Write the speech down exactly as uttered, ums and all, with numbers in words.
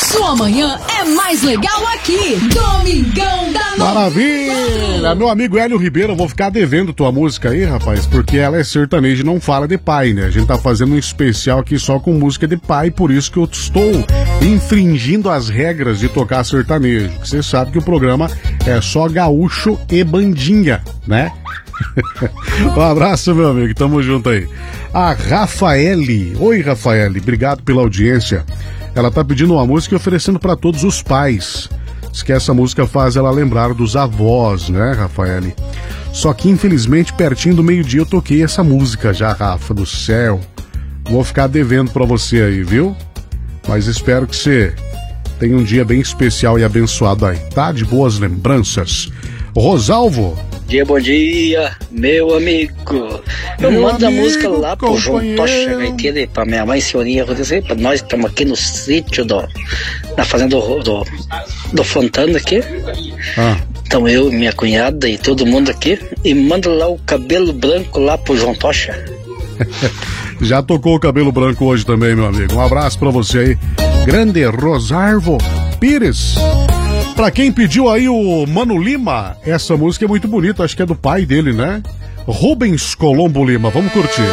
Sua manhã é mais legal aqui. Domingão da Maravilha! Meu amigo Hélio Ribeiro, eu vou ficar devendo tua música aí, rapaz, porque ela é sertaneja e não fala de pai, né? A gente tá fazendo um especial aqui só com música de pai, por isso que eu estou infringindo as regras de tocar sertanejo. Você sabe que o programa é só gaúcho e bandinha, né? Um abraço, meu amigo, tamo junto aí. A Rafaele, oi Rafaele, obrigado pela audiência. Ela tá pedindo uma música e oferecendo para todos os pais. Diz que essa música faz ela lembrar dos avós, né, Rafaele? Só que infelizmente pertinho do meio-dia eu toquei essa música já, Rafa, do céu. Vou ficar devendo pra você aí, viu? Mas espero que você tenha um dia bem especial e abençoado aí, tá? De boas lembranças. Rosalvo. Bom dia, bom dia, meu amigo. Eu Meu mando amigo, a música lá pro João companheiro. Tocha Gaiteira, pra minha mãe, senhorinha, acontecer. Nós estamos aqui no sítio do, na fazenda do, do, do Fontana aqui. Ah. Então eu, minha cunhada e todo mundo aqui. E manda lá o cabelo branco lá pro João Tocha. Já tocou o cabelo branco hoje também, meu amigo. Um abraço pra você aí. Grande Rosalvo Pires. Pra quem pediu aí o Mano Lima, essa música é muito bonita, acho que é do pai dele, né? Rubens Colombo Lima, vamos curtir.